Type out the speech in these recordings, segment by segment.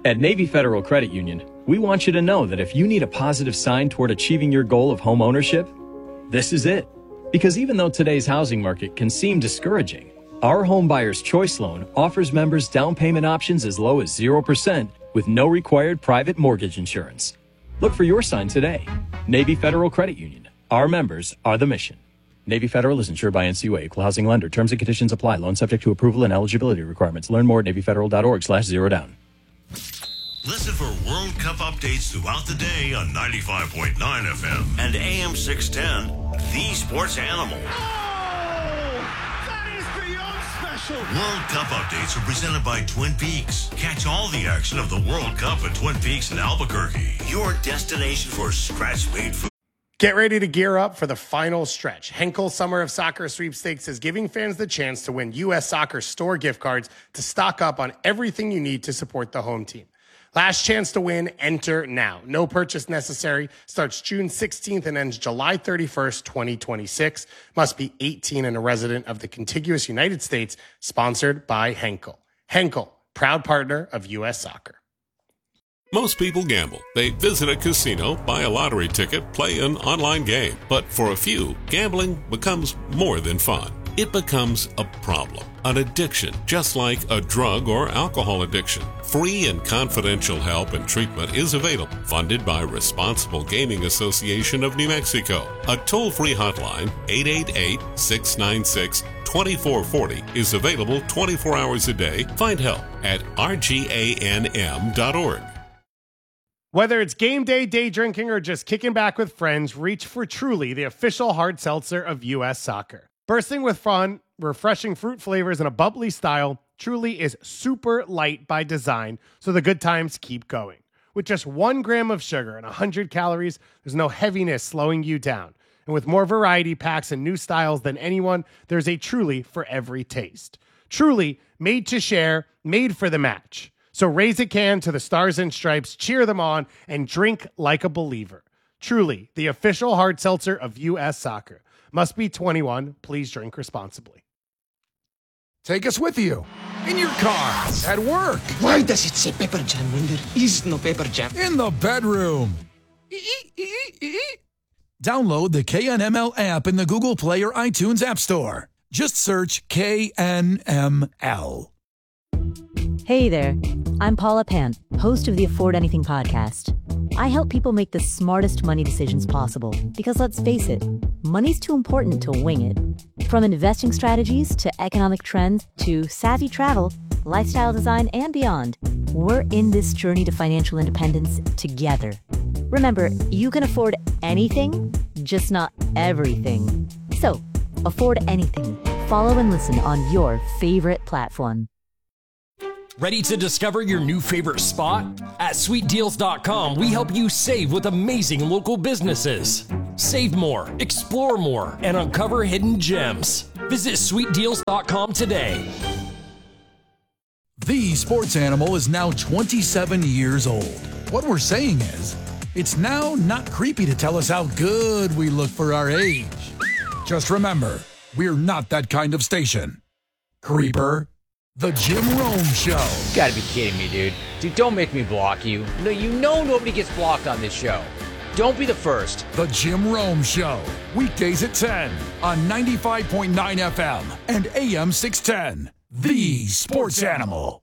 At Navy Federal Credit Union, we want you to know that if you need a positive sign toward achieving your goal of home ownership, this is it. Because even though today's housing market can seem discouraging, our Home Buyer's Choice Loan offers members down payment options as low as 0% with no required private mortgage insurance. Look for your sign today. Navy Federal Credit Union. Our members are the mission. Navy Federal is insured by NCUA, equal housing lender. Terms and conditions apply. Loan subject to approval and eligibility requirements. Learn more at NavyFederal.org/zerodown. Listen for World Cup updates throughout the day on 95.9 FM and AM 610, The Sports Animal. Oh, that is beyond special. World Cup updates are presented by Twin Peaks. Catch all the action of the World Cup at Twin Peaks in Albuquerque. Your destination for scratch-made food. Get ready to gear up for the final stretch. Henkel Summer of Soccer Sweepstakes is giving fans the chance to win U.S. Soccer store gift cards to stock up on everything you need to support the home team. Last chance to win, enter now. No purchase necessary. Starts June 16th and ends July 31st, 2026. Must be 18 and a resident of the contiguous United States. Sponsored by Henkel. Henkel, proud partner of U.S. Soccer. Most people gamble. They visit a casino, buy a lottery ticket, play an online game. But for a few, gambling becomes more than fun. It becomes a problem, an addiction, just like a drug or alcohol addiction. Free and confidential help and treatment is available, funded by Responsible Gaming Association of New Mexico. A toll-free hotline, 888-696-2440, is available 24 hours a day. Find help at rganm.org. Whether it's game day, day drinking, or just kicking back with friends, reach for Truly, the official hard seltzer of U.S. Soccer. Bursting with fun, refreshing fruit flavors, and a bubbly style, Truly is super light by design, so the good times keep going. With just 1 gram of sugar and 100 calories, there's no heaviness slowing you down. And with more variety packs and new styles than anyone, there's a Truly for every taste. Truly, made to share, made for the match. So raise a can to the Stars and Stripes, cheer them on, and drink like a believer. Truly, the official hard seltzer of U.S. Soccer. Must be 21. Please drink responsibly. Take us with you. In your car. At work. Why does it say pepper jam when there is no pepper jam? In the bedroom. Download the KNML app in the Google Play or iTunes App Store. Just search KNML. Hey there, I'm Paula Pant, host of the Afford Anything podcast. I help people make the smartest money decisions possible because, let's face it, money's too important to wing it. From investing strategies to economic trends to savvy travel, lifestyle design, and beyond, we're in this journey to financial independence together. Remember, you can afford anything, just not everything. So, afford anything. Follow and listen on your favorite platform. Ready to discover your new favorite spot? At SweetDeals.com, we help you save with amazing local businesses. Save more, explore more, and uncover hidden gems. Visit SweetDeals.com today. The Sports Animal is now 27 years old. What we're saying is, it's now not creepy to tell us how good we look for our age. Just remember, we're not that kind of station. Creeper. The Jim Rome Show. You gotta be kidding me, dude. Dude, don't make me block you. No, you know nobody gets blocked on this show. Don't be the first. The Jim Rome Show. Weekdays at 10 on 95.9 FM and AM 610. The Sports Animal.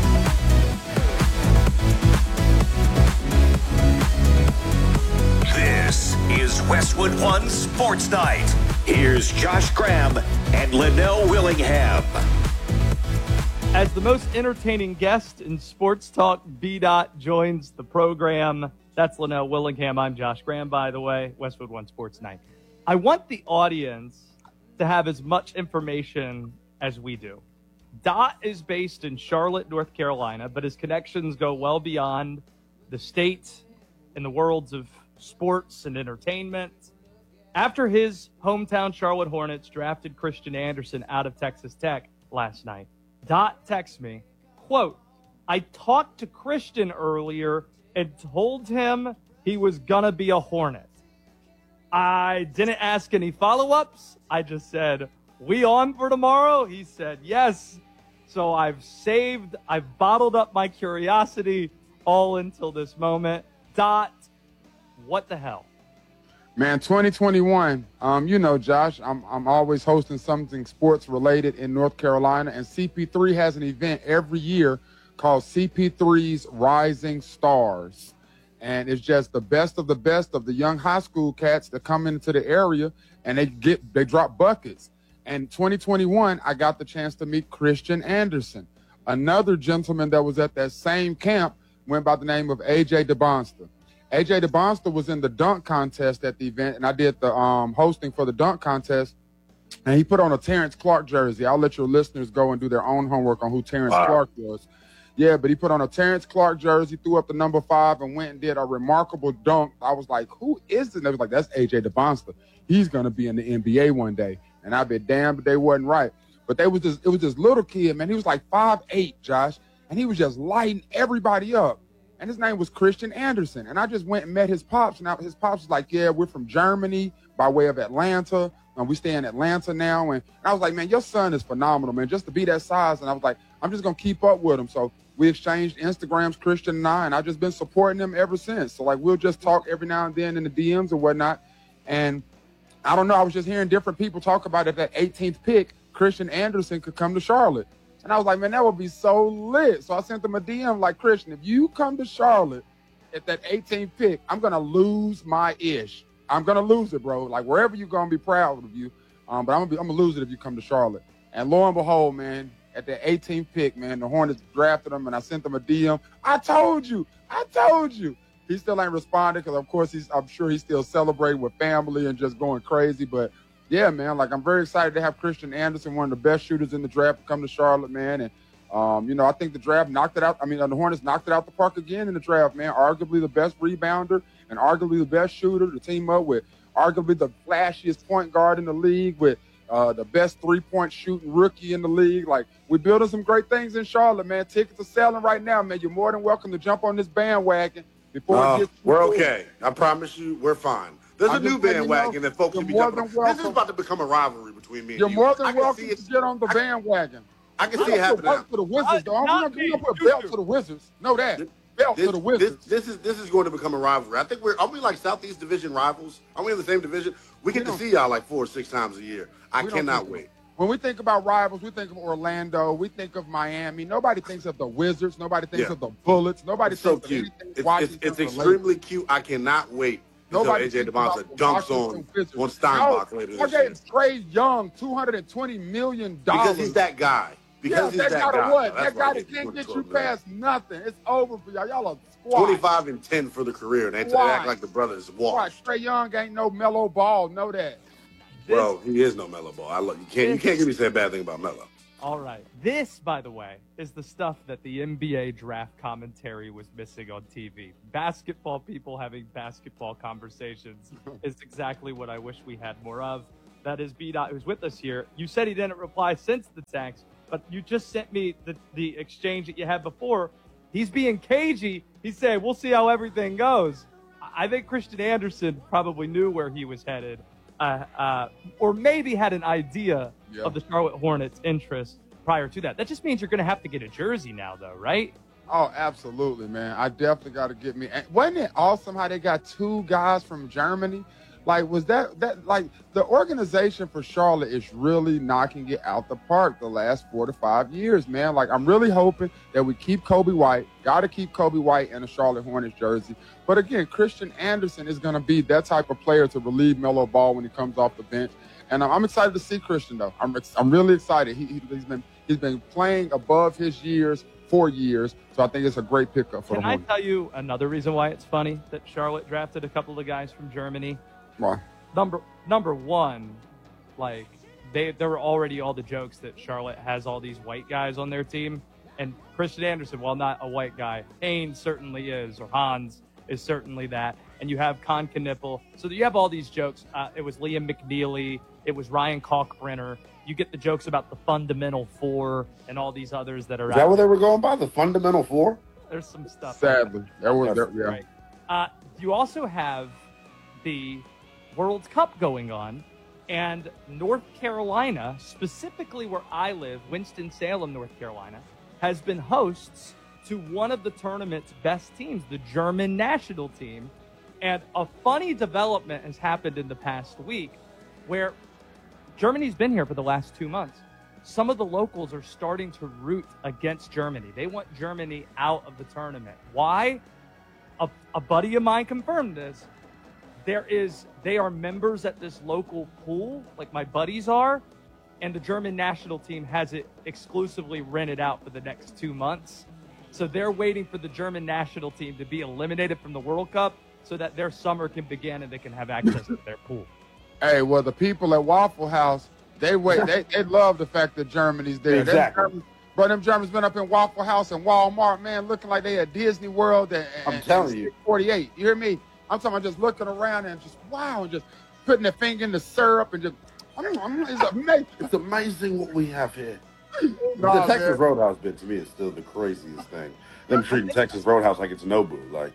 This is Westwood One Sports Night. Here's Josh Graham and Linnell Willingham. As the most entertaining guest in Sports Talk, B-Dot joins the program. That's Linnell Willingham. I'm Josh Graham, by the way. Westwood One Sports Night. I want the audience to have as much information as we do. Dot is based in Charlotte, North Carolina, but his connections go well beyond the state in the worlds of sports and entertainment. After his hometown Charlotte Hornets drafted Christian Anderson out of Texas Tech last night, Dot texts me, quote, I talked to Christian earlier and told him he was gonna be a Hornet. I didn't ask any follow-ups. I just said, we on for tomorrow? He said, yes. So I've bottled up my curiosity. all until this moment. Dot, what the hell? Man, 2021, you know, Josh, I'm always hosting something sports related in North Carolina, and CP3 has an event every year called CP3's Rising Stars. And it's just the best of the young high school cats that come into the area, and they drop buckets. And 2021, I got the chance to meet Christian Anderson. Another gentleman that was at that same camp went by the name of AJ DeBonster. AJ DeBonster was in the dunk contest at the event, and I did the hosting for the dunk contest, and he put on a Terrence Clark jersey. I'll let your listeners go and do their own homework on who Terrence Clark was. Yeah, but he put on a Terrence Clark jersey, threw up the number 5, and went and did a remarkable dunk. I was like, who is this? And they was like, that's AJ DeBonster. He's going to be in the NBA one day. And I'd be damned, but they wasn't right. But it was this little kid, man. He was like 5'8", Josh, and he was just lighting everybody up. And his name was Christian Anderson. And I just went and met his pops. And his pops was like, yeah, we're from Germany by way of Atlanta. And we stay in Atlanta now. And I was like, man, your son is phenomenal, man, just to be that size. And I was like, I'm just going to keep up with him. So we exchanged Instagrams, Christian and I've just been supporting him ever since. So, like, we'll just talk every now and then in the DMs and whatnot. And I don't know, I was just hearing different people talk about it. That 18th pick, Christian Anderson, could come to Charlotte. And I was like, man, that would be so lit. So I sent them a DM like, Christian, if you come to Charlotte at that 18th pick, I'm going to lose my ish. I'm going to lose it, bro. Like, wherever you're going to be proud of you. But I'm going to lose it if you come to Charlotte. And lo and behold, man, at the 18th pick, man, the Hornets drafted him, and I sent them a DM. I told you. He still ain't responded because, of course, I'm sure he's still celebrating with family and just going crazy. But, yeah, man, like, I'm very excited to have Christian Anderson, one of the best shooters in the draft, come to Charlotte, man. And, you know, I think the draft knocked it out. I mean, the Hornets knocked it out the park again in the draft, man. Arguably the best rebounder and arguably the best shooter to team up with arguably the flashiest point guard in the league with the best three-point shooting rookie in the league. Like, we're building some great things in Charlotte, man. Tickets are selling right now, man. You're more than welcome to jump on this bandwagon before it gets we're okay. I promise you, we're fine. There's a new bandwagon that folks should be jumping on. This is about to become a rivalry between me and you. You're more than welcome to get on the bandwagon. I can see it happening. Work for the Wizards, though. I'm not going to put a belt to the Wizards. Know that. Belt to the Wizards. This is going to become a rivalry. I think aren't we like Southeast Division rivals? Aren't we in the same division? We get to see y'all like 4 or 6 times a year. I cannot wait. When we think about rivals, we think of Orlando. We think of Miami. Nobody thinks of the Wizards. Nobody thinks of the Bullets. Nobody thinks of anything. It's extremely cute. I cannot wait until AJ DeBonster dunks on Steinbach later this year. Trae Young, $220 million. Because he's that guy. Because he's that guy. What? That guy that can't get you past nothing. It's over for y'all. Y'all are squad. 25-10 for the career. And they act like the brothers washed. Trae Young ain't no Melo Ball. Know that. Well, he is no Melo Ball. You can't give me say a bad thing about Melo. All right. This, by the way, is the stuff that the NBA draft commentary was missing on TV. Basketball people having basketball conversations is exactly what I wish we had more of. That is B-Dot, who's with us here. You said he didn't reply since the text, but you just sent me the exchange that you had before. He's being cagey. He's saying, we'll see how everything goes. I think Christian Anderson probably knew where he was headed. Or maybe had an idea of the Charlotte Hornets' interest prior to that. That just means you're going to have to get a jersey now, though, right? Oh, absolutely, man. I definitely got to get me. Wasn't it awesome how they got 2 guys from Germany? Like, was that like the organization for Charlotte is really knocking it out the park the last 4 to 5 years, man. Like, I'm really hoping that we keep Kobe White. Got to keep Kobe White in a Charlotte Hornets jersey. But again, Christian Anderson is going to be that type of player to relieve Melo Ball when he comes off the bench. And I'm excited to see Christian, though. I'm really excited. He's been playing above his years for years, so I think it's a great pickup for the Hornets. Can I tell you another reason why it's funny that Charlotte drafted a couple of guys from Germany? Why? Number one, like there were already all the jokes that Charlotte has all these white guys on their team, and Christian Anderson, while not a white guy, Haynes certainly is, or Hans is certainly that, and you have Con Knippel, so you have all these jokes. It was Liam McNeely, it was Ryan Kalkbrenner. You get the jokes about the Fundamental Four and all these others that are. Is that what they were going by? The Fundamental Four? There's some stuff. Sadly, right. You also have the World Cup going on, and North Carolina, specifically where I live, Winston-Salem, North Carolina, has been hosts to one of the tournament's best teams, the German national team. And a funny development has happened in the past week where Germany's been here for the last 2 months. Some of the locals are starting to root against Germany. They want Germany out of the tournament. Why? A buddy of mine confirmed this. They are members at this local pool, like my buddies are, and the German national team has it exclusively rented out for the next 2 months. So they're waiting for the German national team to be eliminated from the World Cup so that their summer can begin and they can have access to their pool. Hey, well, the people at Waffle House, they wait. They love the fact that Germany's there. Exactly. Them Germans been up in Waffle House and Walmart, man, looking like they at Disney World. I'm telling you. 48. You hear me? I'm talking about just looking around and just, wow, and just putting their finger in the syrup and just, it's amazing. It's amazing what we have here. Nah, the Texas man. Roadhouse bit, to me, is still the craziest thing. Them treating Texas Roadhouse like it's Nobu. Like,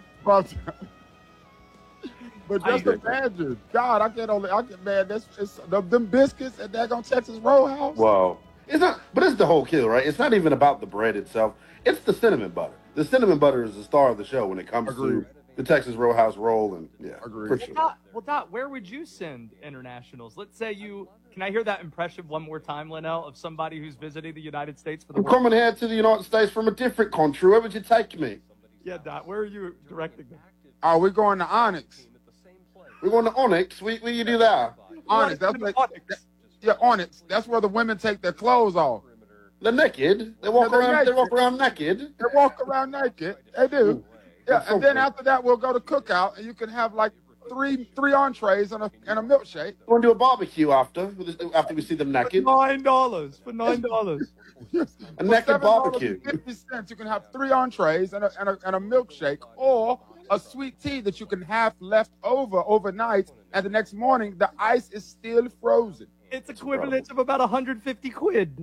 But just imagine, God, man, them biscuits at daggone Texas Roadhouse. well, it's not, but it's the whole kill, right? It's not even about the bread itself. It's the cinnamon butter. The cinnamon butter is the star of the show when it comes to the Texas Roadhouse roll, and for sure. Dot, where would you send internationals? Let's say can I hear that impression one more time, Linnell, of somebody who's visiting the United States for the I'm World coming here to the United States from a different country. Where would you take me? Yeah, Dot, where are you directing them? Oh, we're going to Onyx. We're going to Onyx. Where you do that? Onyx. Onyx. That's where the women take their clothes off. They're naked. They walk around naked. They walk around naked. They do. Yeah, and then after that, we'll go to Cookout, and you can have like three entrees and a milkshake. We want to do a barbecue after we see them naked. $9 for $9. A naked barbecue. $0.50. You can have 3 entrees and a milkshake, or a sweet tea that you can have left over overnight, and the next morning the ice is still frozen. It's equivalent of about 150 quid.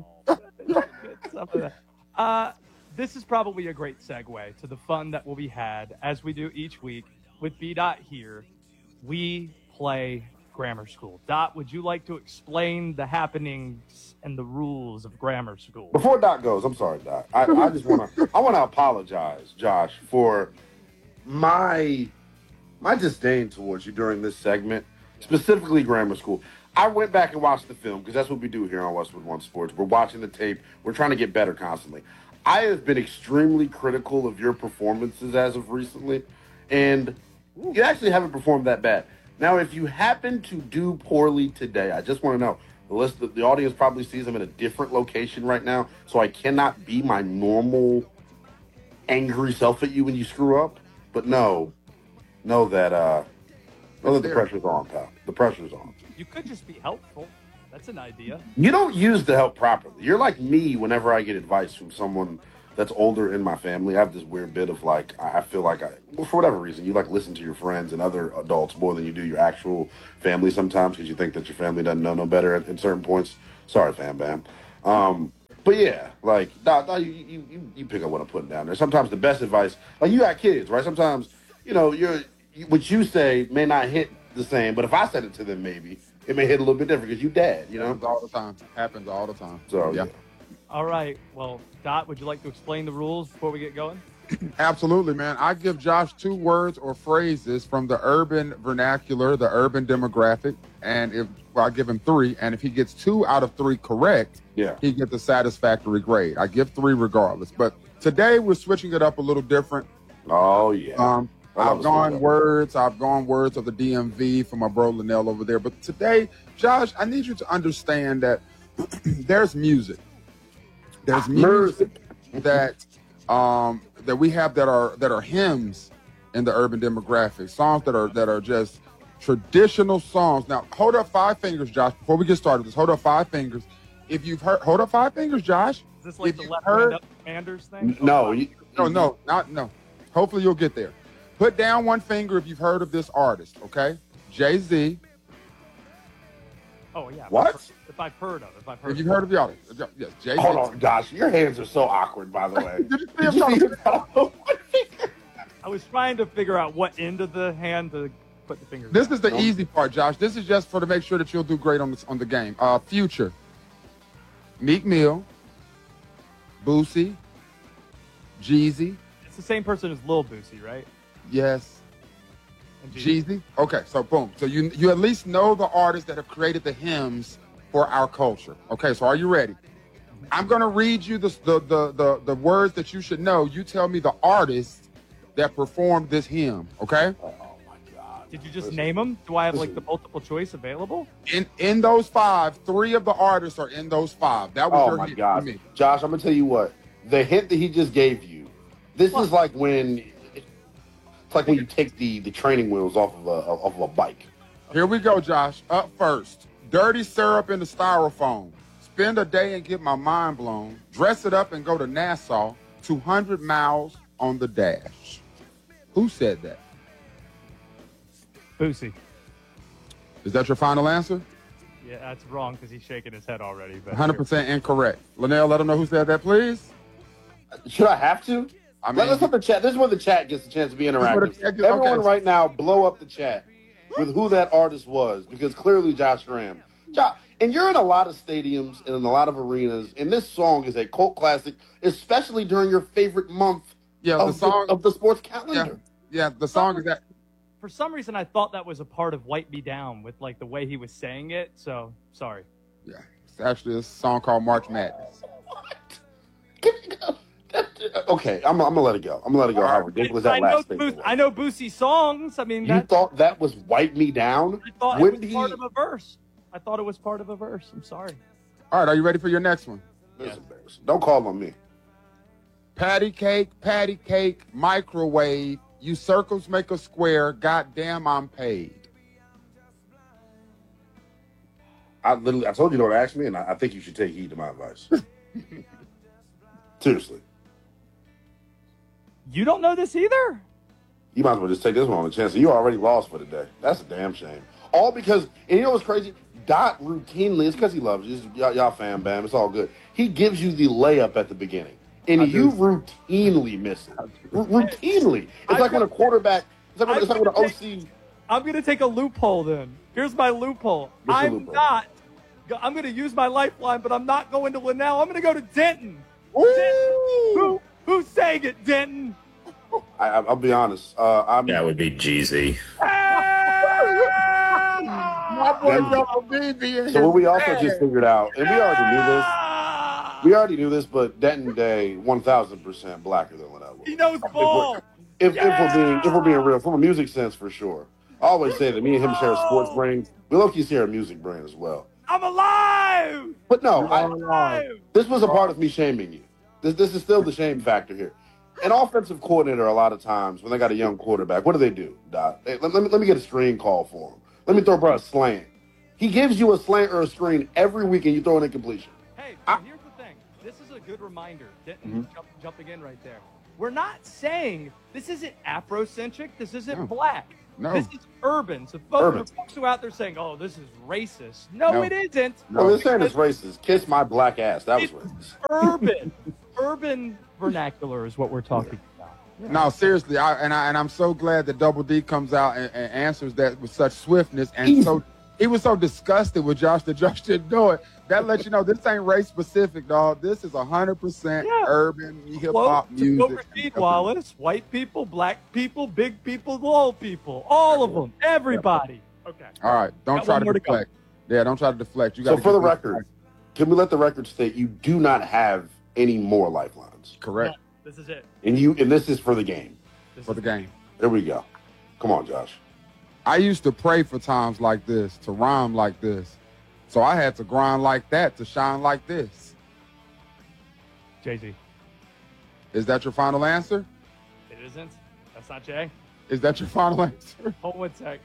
This is probably a great segue to the fun that will be had as we do each week with B-Dot here. We play grammar school. Dot, would you like to explain the happenings and the rules of grammar school? Before Dot goes, I'm sorry, Dot. I just want to apologize, Josh, for my disdain towards you during this segment, specifically grammar school. I went back and watched the film because that's what we do here on Westwood One Sports. We're watching the tape. We're trying to get better constantly. I have been extremely critical of your performances as of recently, and you actually haven't performed that bad. Now, if you happen to do poorly today, I just want to know. The audience probably sees I'm in a different location right now, so I cannot be my normal angry self at you when you screw up. But know that the pressure's on, pal. The pressure's on. You could just be helpful. That's an idea. You don't use the help properly. You're like me whenever I get advice from someone that's older in my family. I have this weird bit of like, I feel like for whatever reason, you like listen to your friends and other adults more than you do your actual family sometimes because you think that your family doesn't know no better at certain points. Sorry, fam bam. But yeah, like, you pick up what I'm putting down there. Sometimes the best advice, like you got kids, right? Sometimes, what you say may not hit the same, but if I said it to them, maybe it may hit a little bit different because you dad, Happens all the time. Happens all the time. So, yeah. All right. Well, Dot, would you like to explain the rules before we get going? Absolutely, man. I give Josh 2 words or phrases from the urban vernacular, the urban demographic, and I give him 3, and if he gets 2 out of 3 correct, he gets a satisfactory grade. I give 3 regardless. But today we're switching it up a little different. Oh, yeah. I've gone words of the DMV for my bro Linnell over there. But today, Josh, I need you to understand that there's music. There's music that we have that are hymns in the urban demographic. Songs that are just traditional songs. Now, hold up 5 fingers, Josh. Before we get started, just hold up 5 fingers. If you've heard, hold up 5 fingers, Josh. Is this like the left hand up Commanders thing? No. No. Hopefully you'll get there. Put down 1 finger if you've heard of this artist, okay? Jay-Z. Oh, yeah. What? If I've heard of it. If you've heard of the artist. Yes, Jay-Z. Hold on, Josh. Your hands are so awkward, by the way. Did you see I was trying to figure out what end of the hand to put the fingers This down. is the easy part, Josh. This is just to make sure that you'll do great on the game. Future. Meek Mill. Boosie. Jeezy. It's the same person as Lil Boosie, right? Yes. And Jeezy. Okay, so boom. So you at least know the artists that have created the hymns for our culture. Okay, so are you ready? I'm gonna read you the words that you should know. You tell me the artist that performed this hymn. Okay. Did you just name them? Do I have like the multiple choice available? In those 5, 3 of the artists are in those 5. That was your hint God, for me. Josh! I'm gonna tell you what. The hint that he just gave you. This is like when it's like when you take the training wheels off of a bike. Here we go, Josh. Up first, dirty syrup in the styrofoam. Spend a day and get my mind blown. Dress it up and go to Nassau. 200 miles on the dash. Who said that? Boosie. Is that your final answer? Yeah, that's wrong because he's shaking his head already. But 100% incorrect. Linnell, let them know who said that, please. Should I have to? I mean, Let's have the chat. This is where the chat gets a chance to be interactive. Everyone right now, blow up the chat with who that artist was, because clearly Josh Graham. And you're in a lot of stadiums and in a lot of arenas, and this song is a cult classic, especially during your favorite month of the sports calendar. Yeah, the song is that. For some reason, I thought that was a part of "Wipe Me Down" with like the way he was saying it. So sorry. Yeah, it's actually a song called March Madness. Okay, I'm gonna let it go. I'm gonna let it go. How ridiculous that last statement was. I know Boosie songs. I mean, you thought that was "Wipe Me Down"? I thought it was part of a verse. I thought it was part of a verse. I'm sorry. All right, are you ready for your next one? That's embarrassing. Don't call on me. Patty cake, microwave. You circles make a square. Goddamn, I'm paid. I told you don't ask me, and I think you should take heed to my advice. Seriously. You don't know this either? You might as well just take this one on the chance. You already lost for the day. That's a damn shame. All because, and you know what's crazy? Dot routinely, it's because he loves you. Y'all fan bam. It's all good. He gives you the layup at the beginning. And you routinely miss it. Routinely. It's like when a quarterback, it's like when an OC. I'm going to take a loophole then. Here's my loophole. I'm going to use my lifeline, but I'm not going to Linnell. I'm going to go to Denton. Denton. Who sang it, Denton? I'll be honest. That would be Jeezy. So what we also just figured out, and we already knew this, but Denton Day 1,000% blacker than Linnell. He knows ball. If we're being real, from a music sense for sure. I always say that me and him share a sports brain. We low-key share a music brain as well. I'm alive. But no, this was a part of me shaming you. This is still the shame factor here. An offensive coordinator, a lot of times, when they got a young quarterback, what do? Dot? Hey, let me get a screen call for him. Let me throw a slant. He gives you a slant or a screen every week, and you throw an incompletion. Hey, here's the thing. This is a good reminder. Denton jumping in right there. We're not saying this isn't Afrocentric. This isn't black. No. This is urban. So folks who are out there saying, "Oh, this is racist." No, it isn't. No, this saying it's racist. Kiss my black ass. That was racist. Urban vernacular is what we're talking about. Yeah. No, seriously, I'm so glad that Double D comes out and answers that with such swiftness, and so he was so disgusted with Josh that Josh didn't do it. That lets you know this ain't race specific, dog. This is 100% urban hip hop music. Quote Rasheed Wallace: white people, black people, big people, little people, all of them, everybody. Okay. All right, don't try to deflect. Yeah, don't try to deflect. You got. So for the record, can we let the record state you do not have any more lifelines? Correct. No, this is it. And this is for the game. For the game. There we go. Come on, Josh. I used to pray for times like this, to rhyme like this. So I had to grind like that to shine like this. Jay-Z. Is that your final answer? It isn't. That's not Jay. Is that your final answer? Hold one sec.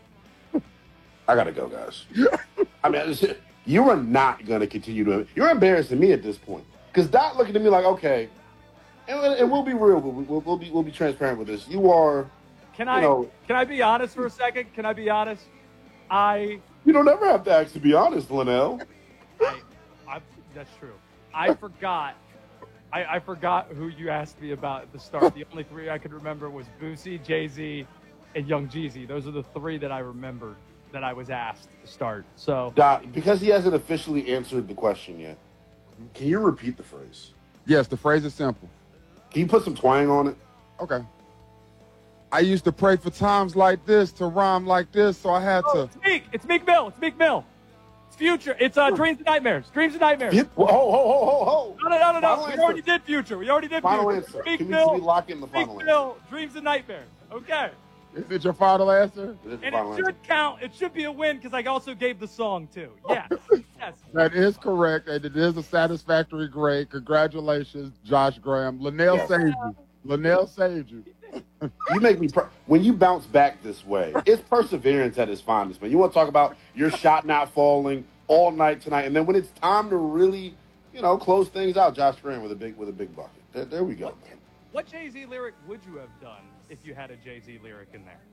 I got to go, guys. I mean, you are not going to continue to. You're embarrassing me at this point. Because Dot looking at me like, okay, and we'll be real. We'll be transparent with this. You are. Can I be honest for a second? Can I be honest? You don't ever have to actually be honest, Linnell. That's true. I forgot. I forgot who you asked me about at the start. The only three I could remember was Boosie, Jay-Z, and Young Jeezy. Those are the three that I remembered that I was asked to start. So, because he hasn't officially answered the question yet, can you repeat the phrase? Yes, the phrase is simple. Can you put some twang on it? Okay. I used to pray for times like this to rhyme like this, so I had to. It's Meek Mill. It's Meek Mill. It's Future. It's Dreams and Nightmares. Dreams and Nightmares. Ho. No. We already did Future. Final answer. Meek Can Mill. we lock in the final Meek Mill. Dreams and Nightmares. Okay. Is it your final answer? And it should count. It should be a win because I also gave the song too. Yeah. Yes. That is correct, and it is a satisfactory grade. Congratulations, Josh Graham. Linnell saved you. Linnell saved you. You make me when you bounce back this way, it's perseverance at its finest, man. You want to talk about your shot not falling all night tonight, and then when it's time to really, close things out, Josh Graham with a big bucket. There we go, man. What Jay-Z lyric would you have done if you had a Jay-Z lyric in there?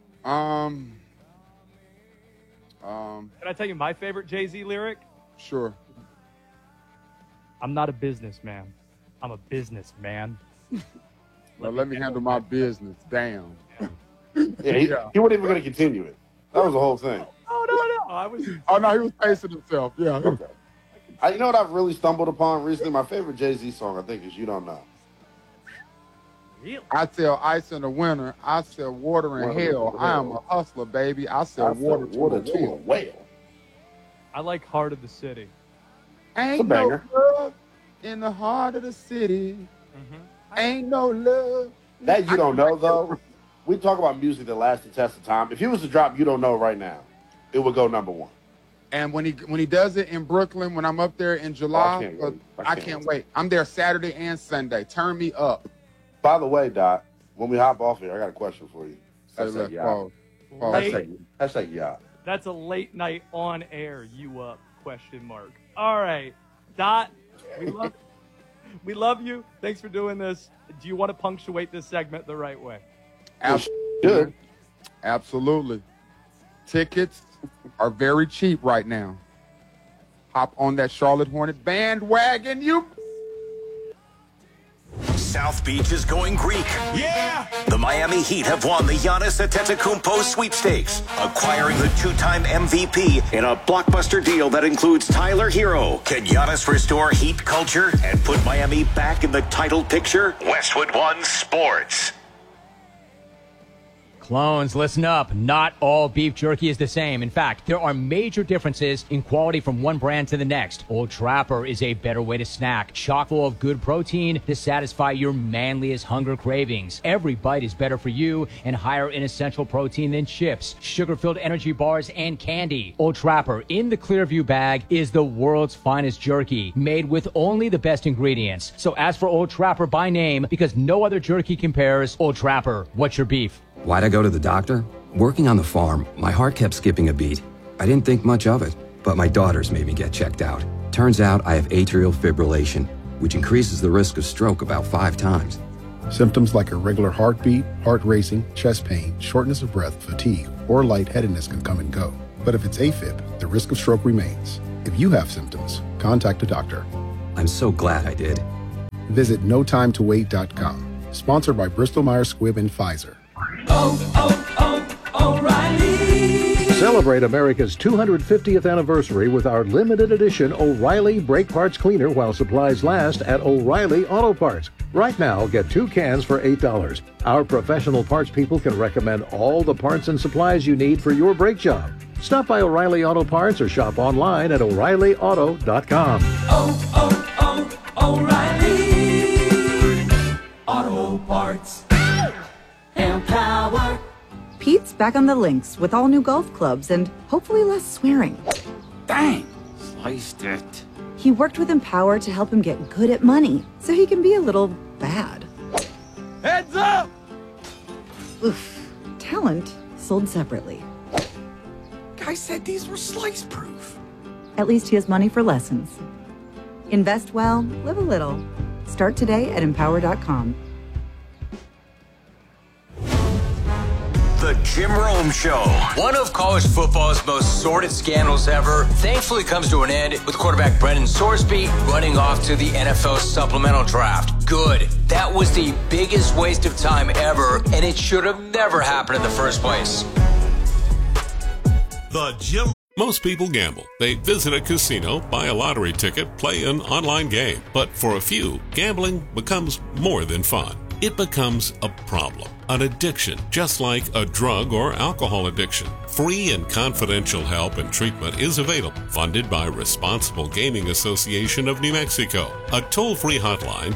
Can I tell you my favorite Jay-Z lyric? Sure. I'm not a businessman. I'm a businessman. Well, let me handle my business. Damn. Yeah, he wasn't even going to continue it. That was the whole thing. Oh, no. He was pacing himself. Yeah. Okay. You know what I've really stumbled upon recently? My favorite Jay-Z song, I think, is You Don't Know. Really? I sell ice in the winter. I sell water in hell. I am a hustler, baby. I sell water to a whale. I like Heart of the City. Ain't no love in the heart of the city. Ain't no love. That You Don't Know, though, we talk about music that lasts the test of time. If he was to drop You Don't Know right now, it would go number one. And when he does it in Brooklyn, when I'm up there in July, I can't wait. I'm there Saturday and Sunday. Turn me up. By the way, Doc, when we hop off here, I got a question for you. Hashtag yacht. That's a late night on air you up ? All right, Dot, we love you. Thanks for doing this. Do you want to punctuate this segment the right way? Absolutely. Absolutely. Tickets are very cheap right now. Hop on that Charlotte Hornet bandwagon, you. South Beach is going Greek. Yeah! The Miami Heat have won the Giannis Antetokounmpo sweepstakes, acquiring the two-time MVP in a blockbuster deal that includes Tyler Hero. Can Giannis restore Heat culture and put Miami back in the title picture? Westwood One Sports. Clones, listen up. Not all beef jerky is the same. In fact, there are major differences in quality from one brand to the next. Old Trapper is a better way to snack, chock full of good protein to satisfy your manliest hunger cravings. Every bite is better for you and higher in essential protein than chips, sugar-filled energy bars, and candy. Old Trapper in the Clearview bag is the world's finest jerky, made with only the best ingredients. So ask for Old Trapper by name because no other jerky compares. Old Trapper, what's your beef? Why'd I go to the doctor? Working on the farm, my heart kept skipping a beat. I didn't think much of it, but my daughters made me get checked out. Turns out I have atrial fibrillation, which increases the risk of stroke about 5 times. Symptoms like irregular heartbeat, heart racing, chest pain, shortness of breath, fatigue, or lightheadedness can come and go. But if it's AFib, the risk of stroke remains. If you have symptoms, contact a doctor. I'm so glad I did. Visit notimetowait.com. Sponsored by Bristol-Myers Squibb and Pfizer. O'Reilly. Celebrate America's 250th anniversary with our limited edition O'Reilly Brake Parts Cleaner while supplies last at O'Reilly Auto Parts. Right now, get 2 cans for $8. Our professional parts people can recommend all the parts and supplies you need for your brake job. Stop by O'Reilly Auto Parts or shop online at O'ReillyAuto.com. O'Reilly Auto Parts. Empower. Pete's back on the links with all new golf clubs and hopefully less swearing. Dang, sliced it. He worked with Empower to help him get good at money so he can be a little bad. Heads up! Oof. Talent sold separately. Guy said these were slice proof. At least he has money for lessons. Invest well, live a little. Start today at Empower.com. The Jim Rome Show. One of college football's most sordid scandals ever thankfully comes to an end with quarterback Brendan Sorsby running off to the NFL supplemental draft. Good. That was the biggest waste of time ever, and it should have never happened in the first place. The Jim. Most people gamble. They visit a casino, buy a lottery ticket, play an online game. But for a few, gambling becomes more than fun. it becomes a problem, an addiction, just like a drug or alcohol addiction. Free and confidential help and treatment is available, funded by Responsible Gaming Association of New Mexico. A toll-free hotline,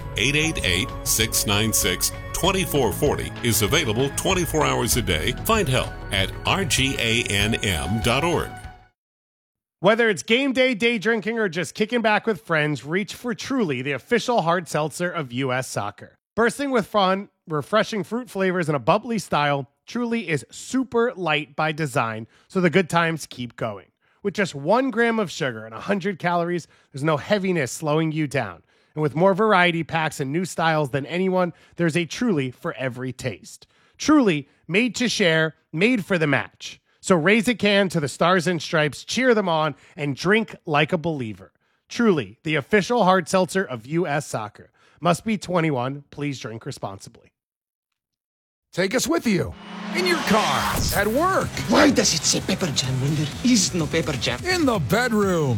888-696-2440, is available 24 hours a day. Find help at rganm.org. Whether it's game day, day drinking, or just kicking back with friends, reach for Truly, the official hard seltzer of U.S. Soccer. Bursting with fun, refreshing fruit flavors, and a bubbly style, Truly is super light by design, so the good times keep going. With just 1 gram of sugar and 100 calories, there's no heaviness slowing you down. And with more variety packs and new styles than anyone, there's a Truly for every taste. Truly, made to share, made for the match. So raise a can to the Stars and Stripes, cheer them on, and drink like a believer. Truly, the official hard seltzer of U.S. Soccer. Must be 21. Please drink responsibly. Take us with you. In your car, at work. Why does it say pepper jam when there is no pepper jam? In the bedroom.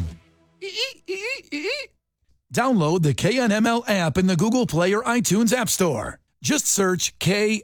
Download the KNML app in the Google Play or iTunes App Store. Just search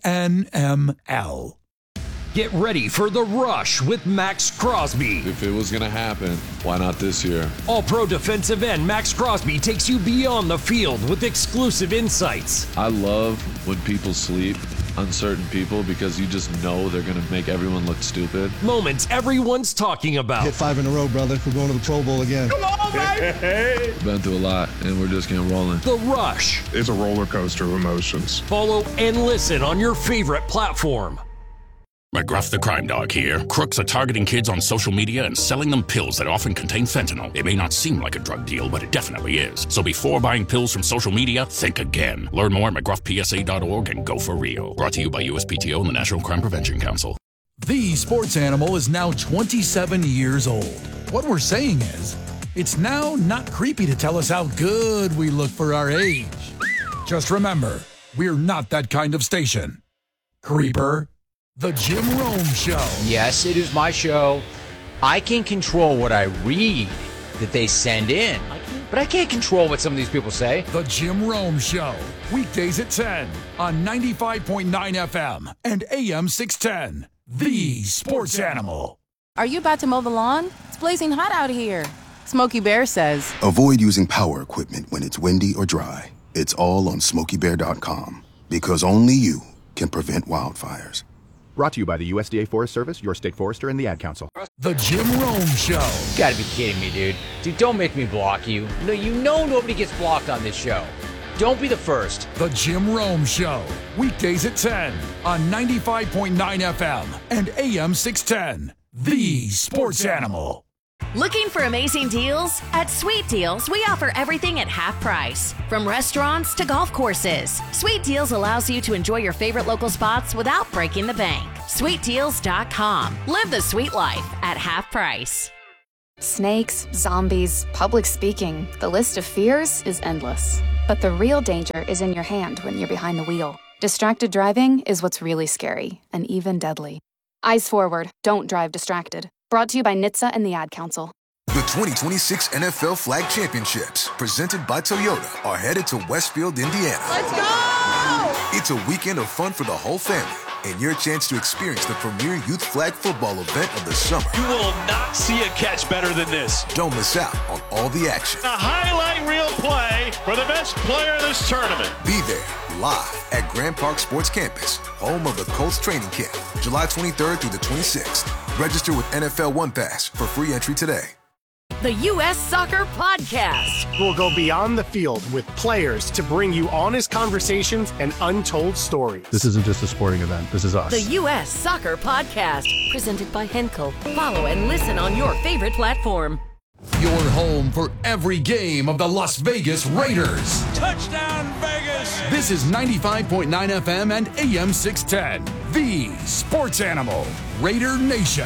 KNML. Get ready for The Rush with Max Crosby. If it was going to happen, why not this year? All-pro defensive end Max Crosby takes you beyond the field with exclusive insights. I love when people sleep, uncertain people, because you just know they're going to make everyone look stupid. Moments everyone's talking about. Hit 5 in a row, brother. We're going to the Pro Bowl again. Come on, baby! We've been through a lot, and we're just getting rolling. The Rush. It's a roller coaster of emotions. Follow and listen on your favorite platform. McGruff the Crime Dog here. Crooks are targeting kids on social media and selling them pills that often contain fentanyl. It may not seem like a drug deal, but it definitely is. So before buying pills from social media, think again. Learn more at McGruffPSA.org and go for real. Brought to you by USPTO and the National Crime Prevention Council. The Sports Animal is now 27 years old. What we're saying is, it's now not creepy to tell us how good we look for our age. Just remember, we're not that kind of station. Creeper. The Jim Rome Show. Yes, it is my show. I can control what I read that they send in, but I can't control what some of these people say. The Jim Rome Show. Weekdays at 10 on 95.9 FM and AM 610. The Sports Animal. Are you about to mow the lawn? It's blazing hot out here. Smokey Bear says, avoid using power equipment when it's windy or dry. It's all on SmokeyBear.com, because only you can prevent wildfires. Brought to you by the USDA Forest Service, your state forester, and the Ad Council. The Jim Rome Show. You gotta be kidding me, dude. Dude, don't make me block you. No, you know nobody gets blocked on this show. Don't be the first. The Jim Rome Show. Weekdays at 10 on 95.9 FM and AM 610. The Sports Animal. Looking for amazing deals? At Sweet Deals, we offer everything at half price. From restaurants to golf courses, Sweet Deals allows you to enjoy your favorite local spots without breaking the bank. SweetDeals.com. Live the sweet life at half price. Snakes, zombies, public speaking. The list of fears is endless. But the real danger is in your hand when you're behind the wheel. Distracted driving is what's really scary and even deadly. Eyes forward. Don't drive distracted. Brought to you by NHTSA and the Ad Council. The 2026 NFL Flag Championships, presented by Toyota, are headed to Westfield, Indiana. Let's go! It's a weekend of fun for the whole family, and your chance to experience the premier youth flag football event of the summer. You will not see a catch better than this. Don't miss out on all the action. A highlight reel play for the best player in this tournament. Be there, live at Grand Park Sports Campus, home of the Colts training camp, July 23rd through the 26th. Register with NFL One Pass for free entry today. The U.S. Soccer Podcast. We'll go beyond the field with players to bring you honest conversations and untold stories. This isn't just a sporting event. This is us. The U.S. Soccer Podcast. Presented by Henkel. Follow and listen on your favorite platform. Your home for every game of the Las Vegas Raiders. Touchdown, Vegas! This is 95.9 FM and AM 610. The Sports Animal. Raider Nation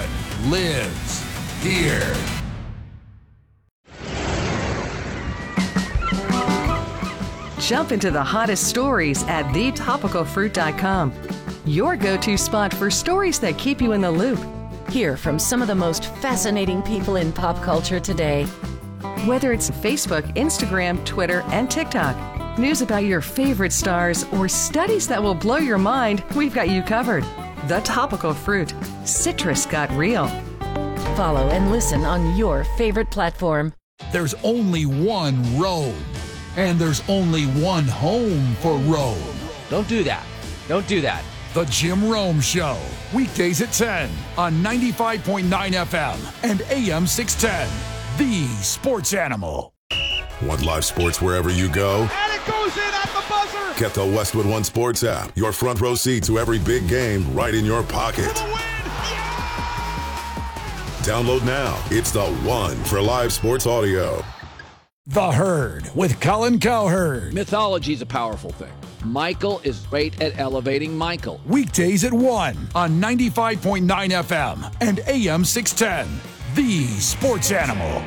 lives here. Jump into the hottest stories at thetopicalfruit.com. Your go-to spot for stories that keep you in the loop. Hear from some of the most fascinating people in pop culture today. Whether it's Facebook, Instagram, Twitter, and TikTok, news about your favorite stars, or studies that will blow your mind, we've got you covered. The Topical Fruit. Citrus got real. Follow and listen on your favorite platform. There's only one Rome, and there's only one home for Rome. Don't do that. Don't do that. The Jim Rome Show. Weekdays at 10 on 95.9 FM and AM 610. The Sports Animal. Want live sports wherever you go? And it goes in at the buzzer. Get the Westwood One Sports app. Your front row seat to every big game right in your pocket. Download now. It's the one for live sports audio. The Herd with Colin Cowherd. Mythology is a powerful thing. Michael is great at elevating Michael. Weekdays at 1 on 95.9 FM and AM 610. The Sports Animal.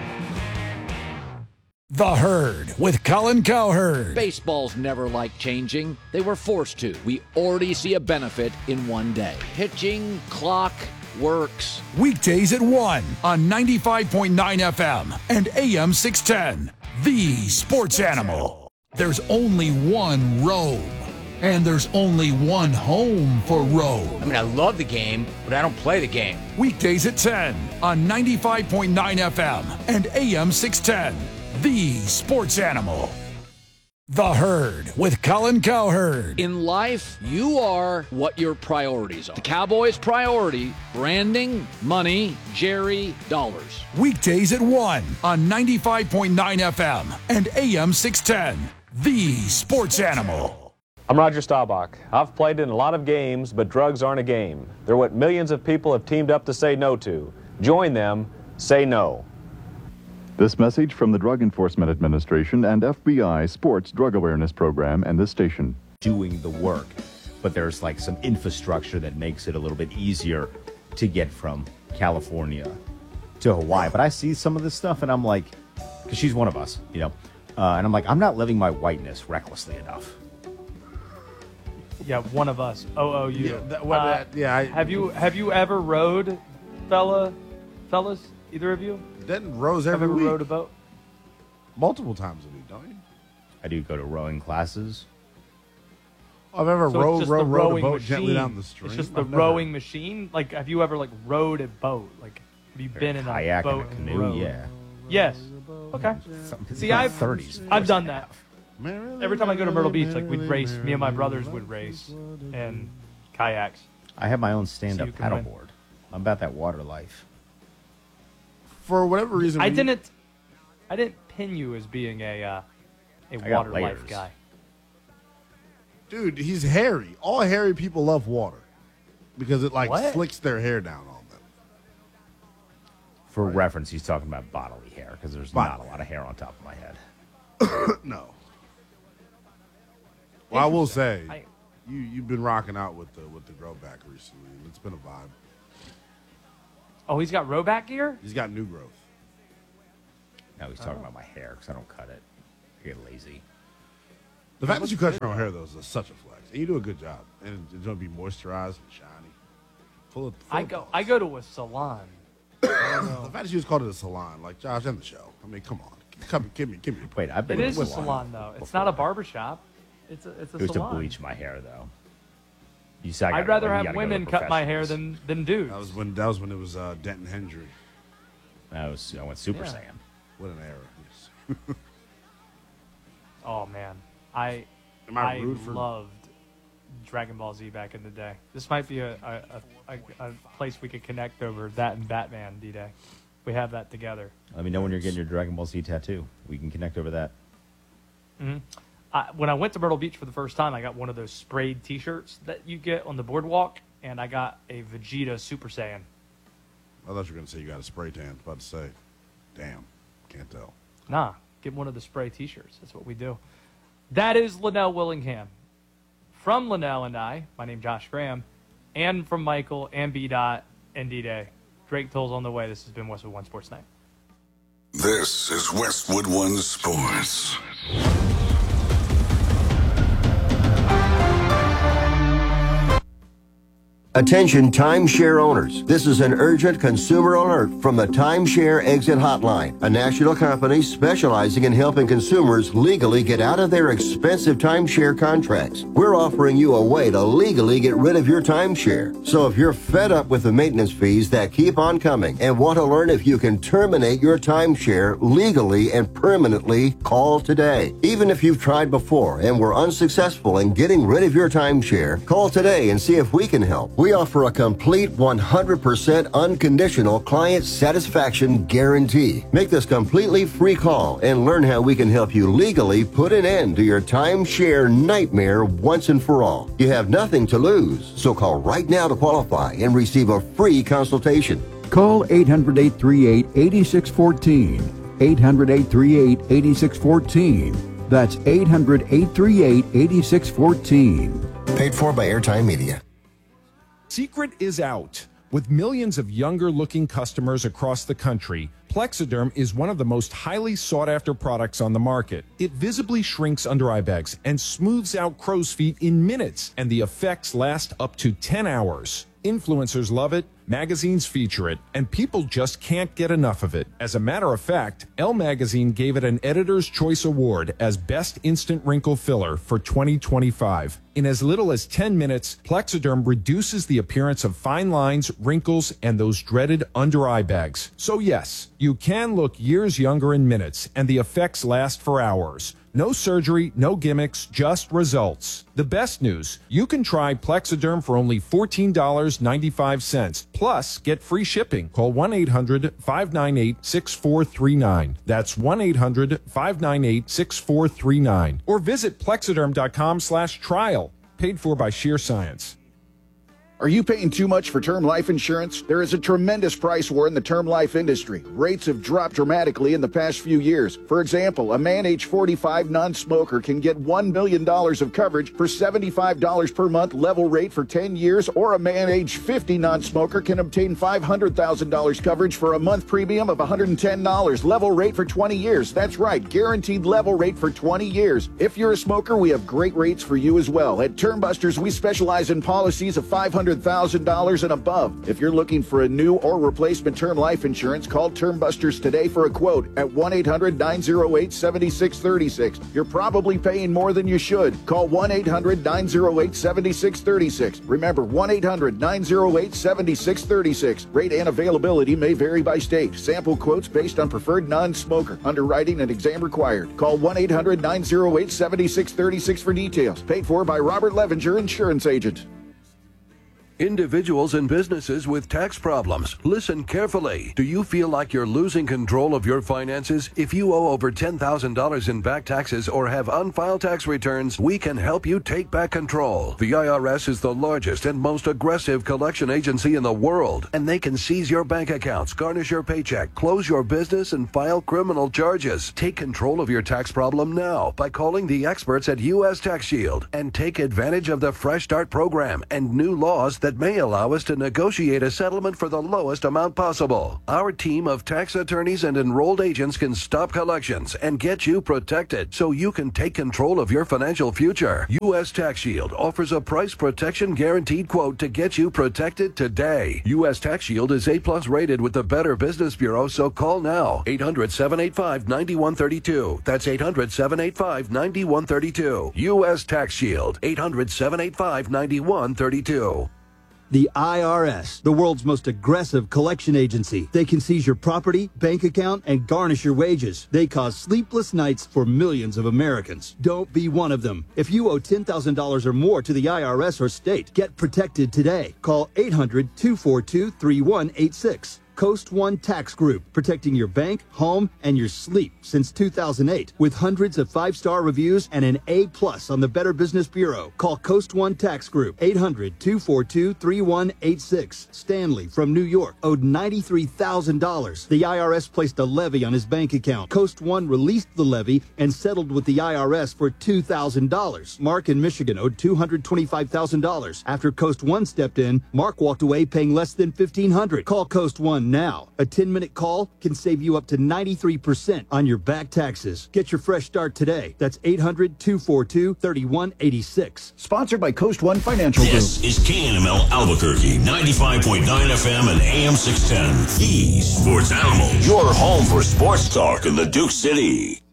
The Herd with Colin Cowherd. Baseballs never liked changing. They were forced to. We already see a benefit in one day. Pitching clock works. Weekdays at 1 on 95.9 FM and AM 610. The Sports Animal. There's only one Rome, and there's only one home for Rome. I mean, I love the game, but I don't play the game. Weekdays at 10 on 95.9 FM and AM 610. The Sports Animal. The Herd with Colin Cowherd. In life, you are what your priorities are. The Cowboys' priority, branding, money, Jerry, dollars. Weekdays at 1 on 95.9 FM and AM 610. The Sports Animal. I'm Roger Staubach. I've played in a lot of games, but drugs aren't a game. They're what millions of people have teamed up to say no to. Join them. Say no. This message from the Drug Enforcement Administration and FBI Sports Drug Awareness Program and this station. Doing the work, but there's like some infrastructure that makes it a little bit easier to get from California to Hawaii. But I see some of this stuff and I'm like, because she's one of us, you know, and I'm like, I'm not living my whiteness recklessly enough. Yeah, one of us. OOU. Yeah, have you ever rowed, fellas? Either of you? Denton rows every ever week. Rowed a boat? Multiple times a week, don't you? I do go to rowing classes. I've ever rowed a boat machine. Gently down the stream. It's just the rowing machine. Like, have you ever rowed a boat? Like, have you been in a boat and a canoe? Rowed? Yeah. Yes. Okay. See, I've done that. Every time I go to Myrtle Beach, like we'd race. Me and my brothers would race in kayaks. I have my own stand-up paddleboard. I'm about that water life. For whatever reason, I didn't pin you as being a water life guy. Dude, he's hairy. All hairy people love water because it slicks their hair down on them. For reference, he's talking about bodily hair because there's not a lot of hair on top of my head. No. Well, I will say, you've been rocking out with the grow back recently, and it's been a vibe. Oh, he's got row back gear? He's got new growth. Now he's talking about my hair because I don't cut it. I get lazy. The fact that you cut your own hair, though, is such a flex. And you do a good job. And it's going to be moisturized and shiny. I go to a salon. The fact that you just called it a salon, like Josh and the show. I mean, come on. Give me. Wait, I've been It is a salon, though. It's not a barbershop. It's a salon. It was to bleach my hair, though. I'd rather have women cut my hair than dudes. That was when it was Denton Hendry. I went Super Saiyan. What an era! Yes. Oh man, I loved Dragon Ball Z back in the day. This might be a place we could connect over that and Batman D-Day. We have that together. Let me know when you're getting your Dragon Ball Z tattoo. We can connect over that. Mm-hmm. When I went to Myrtle Beach for the first time, I got one of those sprayed T-shirts that you get on the boardwalk, and I got a Vegeta Super Saiyan. I thought you were going to say you got a spray tan. I was about to say, damn, can't tell. Nah, get one of the spray T-shirts. That's what we do. That is Linnell Willingham. From Linnell and I, my name Josh Graham, and from Michael and B-Dot and D-Day. Drake Toll's on the way. This has been Westwood One Sports Night. This is Westwood One Sports. Attention timeshare owners. This is an urgent consumer alert from the Timeshare Exit Hotline, a national company specializing in helping consumers legally get out of their expensive timeshare contracts. We're offering you a way to legally get rid of your timeshare. So if you're fed up with the maintenance fees that keep on coming and want to learn if you can terminate your timeshare legally and permanently, call today. Even if you've tried before and were unsuccessful in getting rid of your timeshare, call today and see if we can help. We offer a complete 100% unconditional client satisfaction guarantee. Make this completely free call and learn how we can help you legally put an end to your timeshare nightmare once and for all. You have nothing to lose, so call right now to qualify and receive a free consultation. Call 800-838-8614. 800-838-8614. That's 800-838-8614. Paid for by Airtime Media. Secret is out. With millions of younger-looking customers across the country, Plexiderm is one of the most highly sought-after products on the market. It visibly shrinks under-eye bags and smooths out crow's feet in minutes, and the effects last up to 10 hours. Influencers love it, magazines feature it, and people just can't get enough of it. As a matter of fact, Elle Magazine gave it an Editor's Choice Award as Best Instant Wrinkle Filler for 2025. In as little as 10 minutes, Plexiderm reduces the appearance of fine lines, wrinkles, and those dreaded under-eye bags. So yes, you can look years younger in minutes, and the effects last for hours. No surgery, no gimmicks, just results. The best news, you can try Plexiderm for only $14.95. Plus, get free shipping. Call 1-800-598-6439. That's 1-800-598-6439. Or visit Plexiderm.com/trial. Paid for by Sheer Science. Are you paying too much for term life insurance? There is a tremendous price war in the term life industry. Rates have dropped dramatically in the past few years. For example, a man age 45 non-smoker can get $1 million of coverage for $75 per month level rate for 10 years, or a man age 50 non-smoker can obtain $500,000 coverage for a month premium of $110 level rate for 20 years. That's right, guaranteed level rate for 20 years. If you're a smoker, we have great rates for you as well. At Termbusters, we specialize in policies of $500,000 and above. If you're looking for a new or replacement term life insurance, call Termbusters today for a quote at 1-800-908-7636. You're probably paying more than you should. Call 1-800-908-7636. Remember, 1-800-908-7636. Rate and availability may vary by state. Sample quotes based on preferred non-smoker. Underwriting and exam required. Call 1-800-908-7636 for details. Paid for by Robert Levinger, Insurance Agent. Individuals and businesses with tax problems, listen carefully. Do you feel like you're losing control of your finances? If you owe over $10,000 in back taxes or have unfiled tax returns, we can help you take back control. The IRS is the largest and most aggressive collection agency in the world, and they can seize your bank accounts, garnish your paycheck, close your business, and file criminal charges. Take control of your tax problem now by calling the experts at U.S. Tax Shield and take advantage of the Fresh Start program and new laws that may allow us to negotiate a settlement for the lowest amount possible. Our team of tax attorneys and enrolled agents can stop collections and get you protected so you can take control of your financial future. U.S. Tax Shield offers a price protection guaranteed quote to get you protected today. U.S. Tax Shield is A+ rated with the Better Business Bureau, so call now. 800-785-9132. That's 800-785-9132. U.S. Tax Shield. 800-785-9132. The IRS, the world's most aggressive collection agency. They can seize your property, bank account, and garnish your wages. They cause sleepless nights for millions of Americans. Don't be one of them. If you owe $10,000 or more to the IRS or state, get protected today. Call 800-242-3186. Coast One Tax Group, protecting your bank, home, and your sleep since 2008. With hundreds of 5-star reviews and an A+ on the Better Business Bureau. Call Coast One Tax Group, 800-242-3186. Stanley from New York owed $93,000. The IRS placed a levy on his bank account. Coast One released the levy and settled with the IRS for $2,000. Mark in Michigan owed $225,000. After Coast One stepped in, Mark walked away paying less than $1,500. Call Coast One now. A 10-minute call can save you up to 93% on your back taxes. Get your fresh start today. That's 800-242-3186. Sponsored by Coast One Financial Group. This is KNML Albuquerque, 95.9 FM and AM 610. The Sports Animal. Your home for sports talk in the Duke City.